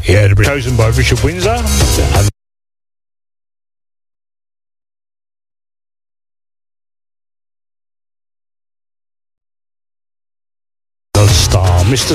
Yeah, chosen by Richard Windsor. And the star, Mr.